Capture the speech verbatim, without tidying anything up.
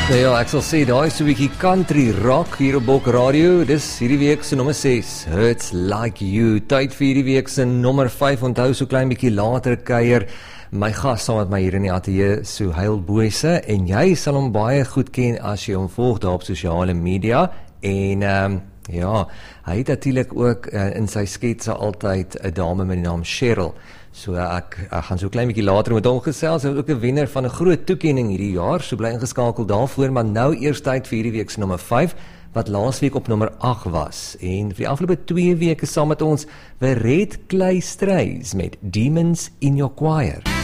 Nou ja, ek sal sê, daar is so 'n bietjie country rock hier op Bok Radio. Dis hierdie week se nommer ses, Hurts Like You. Tyd vir hierdie week se nommer vyf, onthou so klein bietjie later kuier. My gas saam met my hier in die ateljee, Suhail Booyse, en jy sal hom baie goed ken as jy hom volg daar op sosiale media. En ehm um, ja, hy het natuurlik ook uh, in sy sketse altyd 'n dame met die naam Cheryl. So ek, ek gaan so 'n klein bietjie later met hom gesels. Hy is ook 'n wenner van 'n groot toekenning hierdie jaar. So bly ingeskakel daarvoor, maar nou eers tyd vir hierdie week se nommer vyf, wat laasweek op nommer agt was. En vir die afgelope twee weke saam met ons, Verred Clay Strays met Demons in Your Choir.